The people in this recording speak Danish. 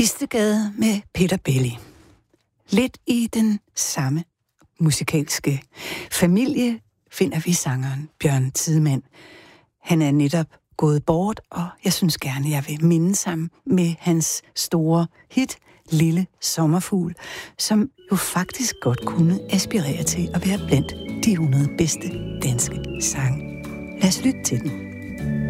Istedgade med Peter Belli. Lidt i den samme musikalske familie finder vi sangeren Bjørn Tidemand. Han er netop gået bort, og jeg synes gerne, jeg vil mindes ham med hans store hit, Lille Sommerfugl, som jo faktisk godt kunne aspirere til at være blandt de 100 bedste danske sange. Lad os lytte til den.